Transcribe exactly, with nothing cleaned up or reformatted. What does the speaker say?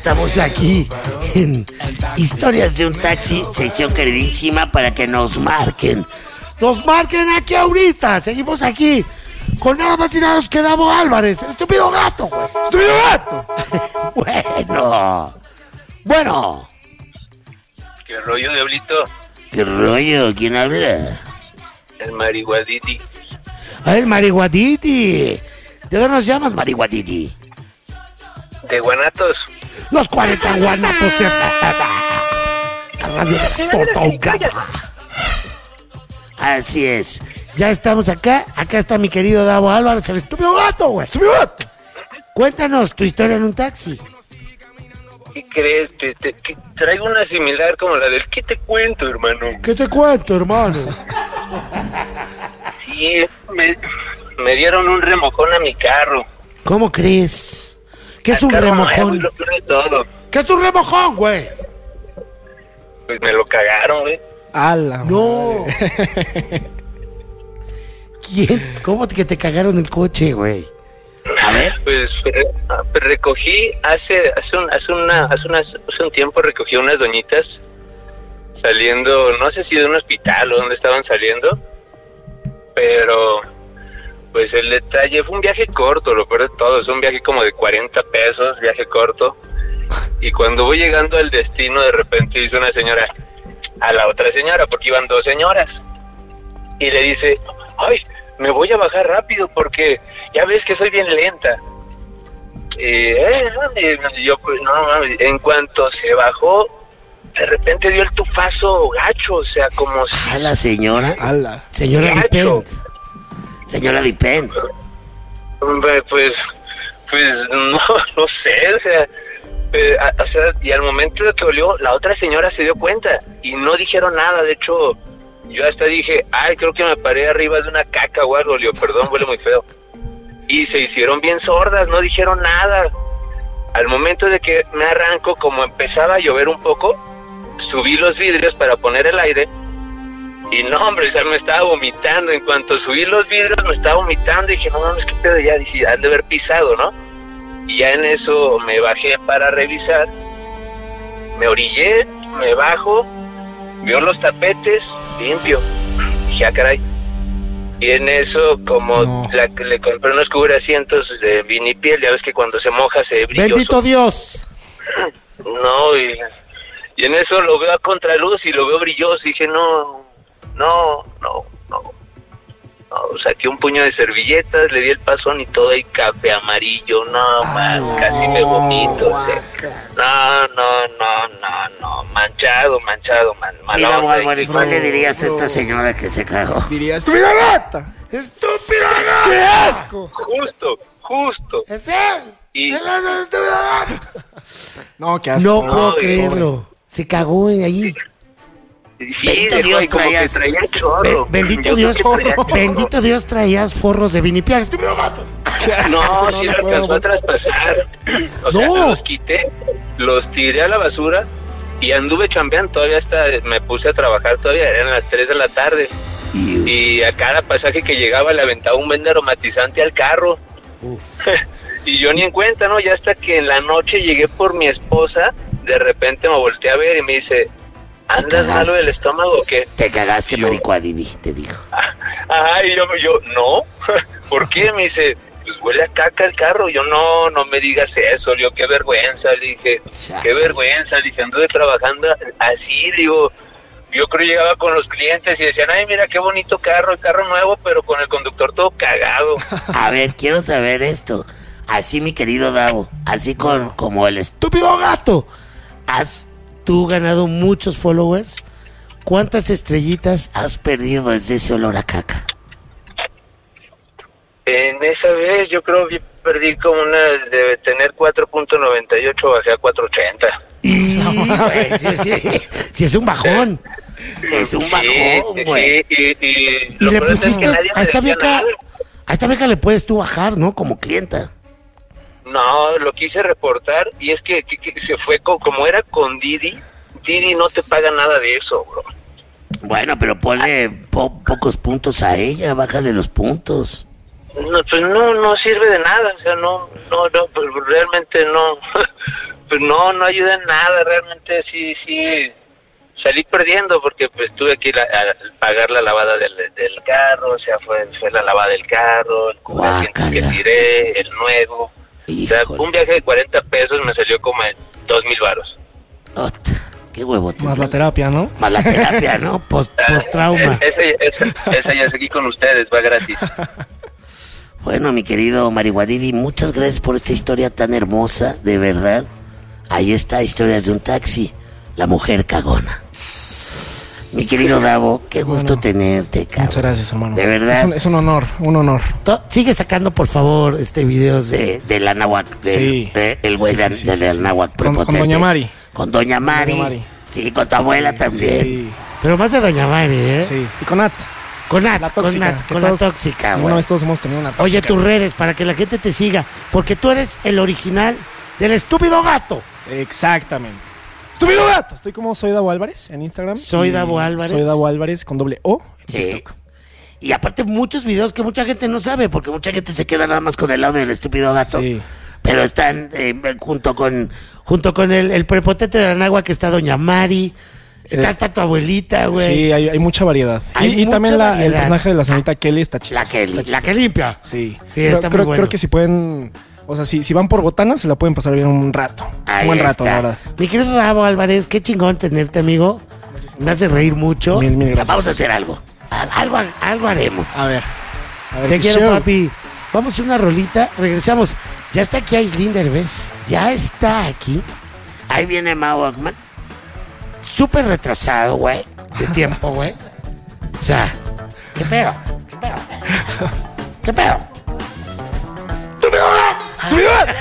estamos aquí en Historias de un Taxi, sección queridísima para que nos marquen. Nos marquen aquí ahorita. Seguimos aquí con nada más y nada menos que Davo Álvarez, el estúpido gato, güey. ¡Estúpido gato! Bueno. Bueno. ¿Qué rollo, diablito? ¿Qué rollo? ¿Quién habla? El marihuaditi. ¡Ah, el marihuaditi! ¿De dónde nos llamas, marihuaditi? De Guanatos. Los cuarenta guanatos. La radio de Totongama. Así es. Ya estamos acá. Acá está mi querido Davo Álvarez, el estúpido gato, güey. ¡Estúpido gato! Cuéntanos tu historia en un taxi. ¿Qué crees? Te, te, que traigo una similar como la del ¿qué te cuento, hermano? ¿Qué te cuento, hermano? Sí, me, me dieron un remojón a mi carro. ¿Cómo crees? ¿Qué es Al un carro remojón? nuevo, lo todo. ¿Qué es un remojón, güey? Pues me lo cagaron, güey. ¡Hala! No. ¿Quién? ¿Cómo que te cagaron el coche, güey? A ver. Pues re, recogí hace hace un, hace una hace unas hace un tiempo recogí unas doñitas saliendo, no sé si de un hospital o dónde estaban saliendo, pero pues el detalle fue un viaje corto, lo peor de todo, es un viaje como de cuarenta pesos, viaje corto. Y cuando voy llegando al destino, de repente dice una señora a la otra señora, porque iban dos señoras, y le dice: ay, me voy a bajar rápido porque ya ves que soy bien lenta. Eh, eh, yo, pues, no, en cuanto se bajó, de repente dio el tufazo gacho, o sea, como si... ¿A la señora? ¡Hala! Señora Gacho. Dipent. Señora Dipent. Hombre, pues, pues, no, no sé, o sea, eh, a, o sea, y al momento de que olió, la otra señora se dio cuenta y no dijeron nada. De hecho, yo hasta dije: ay, creo que me paré arriba de una caca o algo, Leo, perdón, huele muy feo. Y se hicieron bien sordas, no dijeron nada. Al momento de que me arranco, como empezaba a llover un poco, subí los vidrios para poner el aire. Y no, hombre, o sea, me estaba vomitando. En cuanto subí los vidrios, me estaba vomitando. Y dije: no mames, qué pedo, ya, dije, han de haber pisado, ¿no? Y ya en eso me bajé para revisar. Me orillé, me bajo, vio los tapetes, limpio. Dije: ah, caray. Y en eso, como No. la, le compré unos cubrasientos de vinipiel, ya ves que cuando se moja se brilloso. Bendito Dios. No, y, y en eso lo veo a contraluz y lo veo brilloso. Y dije: no, no, no, no. no. Saqué un puño de servilletas, le di el pasón y todo ahí café amarillo. No, man, casi me vomito. O sea, no, no, no, no, no. Manchado, manchado, man. Mira, Malón, Álvarez, ¿qué no, le dirías a esta no. señora que se cagó? Diría: ¡estúpida gata! ¡Estúpida gata! ¡Qué asco! Justo, justo. ¡Es él! Y- ¡Él es el estúpido gato! No, qué asco. No No, puedo güey. creerlo. Se cagó en allí. Sí, Bendito dejó Dios, ahí como traías- que traía Be- chorro. bendito Yo Dios, creo que traía chorro. bendito Dios, traías forros de vinipiel. ¡Estúpido gato! Qué asco. No, No, sí no lo puedo. alcanzó a traspasar. O No. sea, los quité, los tiré a la basura y anduve chambeando. Todavía hasta me puse a trabajar, todavía eran las tres de la tarde. Y a cada pasaje que llegaba le aventaba un vende aromatizante al carro. Y yo ni en cuenta, ¿no? Ya hasta que en la noche llegué por mi esposa, de repente me volteé a ver y me dice: ¿andas malo del estómago o qué? Te cagaste, Yo- maricuadini, te dijo. Ajá, y yo, yo, no. ¿Por qué? Me dice: pues huele a caca el carro. Yo, no, no me digas eso. Le digo: qué vergüenza. Le dije: qué vergüenza. Le dije: anduve trabajando así. Le digo, yo creo que llegaba con los clientes y decían: ay, mira qué bonito carro, el carro nuevo, pero con el conductor todo cagado. A ver, quiero saber esto. Así, mi querido Davo, así con como el estúpido gato, ¿has tú ganado muchos followers? ¿Cuántas estrellitas has perdido desde ese olor a caca? En esa vez yo creo que perdí como una, debe tener cuatro punto noventa y ocho, bajé a cuatro punto ochenta. Y, güey, sí, sí, sí, es un bajón. Es un bajón, güey. Sí, y, y, Y lo le peor es que pusiste, nadie me a esta decía beca, nada. a esta beca le puedes tú bajar, ¿no? Como clienta. No, lo quise reportar y es que, que- que se fue co- como era con Didi. Didi no te paga nada de eso, bro. Bueno, pero ponle po- pocos puntos a ella, bájale los puntos. No, pues no, no sirve de nada, o sea, no, no, no, pues realmente no, pues no, no ayuda en nada, realmente sí, sí, salí perdiendo porque pues tuve que ir a, a pagar la lavada del, del carro, o sea, fue, fue la lavada del carro, el cubrimiento que tiré, el nuevo, híjole. O sea, un viaje de cuarenta pesos me salió como en dos mil varos. Ota, qué huevo. Más sale. La terapia, ¿no? Más la terapia, ¿no? Post, post trauma. Esa, esa, esa ya es aquí con ustedes, va gratis. Bueno, mi querido Marihuadidi, muchas gracias por esta historia tan hermosa, de verdad. Ahí está, Historias de un Taxi, la mujer cagona. Mi querido Davo, qué gusto bueno, tenerte, cabrón. Muchas gracias, hermano. De verdad. Es un, es un honor, un honor. Sigue sacando, por favor, este videos de, de la náhuatl, de, sí. de el güey sí, sí, sí, de, de sí, la náhuatl con, con Doña Mari. Con Doña Mari. Doña Mari. Sí, con tu abuela sí, también. Sí. Pero más de Doña Mari, ¿eh? Sí, y con Nat. Con Nat, la tóxica, con, Nat, con todos, la tóxica, güey. Una vez todos hemos tenido una tóxica. Oye, tus redes, para que la gente te siga, porque tú eres el original del Estúpido Gato. Exactamente. ¡Estúpido Gato! Estoy como Soy Davo Álvarez en Instagram. Soy Davo Álvarez. Soy Davo Álvarez con doble O en sí. TikTok. Y aparte muchos videos que mucha gente no sabe, porque mucha gente se queda nada más con el audio del Estúpido Gato. Sí. Pero están eh, junto con junto con el, el prepotente de la náhuatl que está Doña Mari. Está hasta tu abuelita, güey. Sí, hay, hay mucha variedad. Hay y, y mucha también la, variedad. el personaje de la señorita Kelly está chistoso. La Kelly, está la que limpia. Sí, sí creo, está muy creo, bueno. creo que si pueden, o sea, si, si van por botanas, se la pueden pasar bien un rato. Ahí un buen está. rato, la verdad. Mi querido Davo Álvarez, qué chingón tenerte, amigo. Me hace reír mucho. Mil, mil gracias. Vamos a hacer algo. Algo, algo haremos. A ver. A ver Te quiero, show. papi. Vamos a una rolita. Regresamos. Ya está aquí Aislinn Derbez. Ya está aquí. Ahí viene Mau Ockman. Súper retrasado, güey. De tiempo, güey. O sea, ¿qué pedo? ¿Qué pedo? ¿Qué pedo? ¡Estúpido! ¡Estúpido!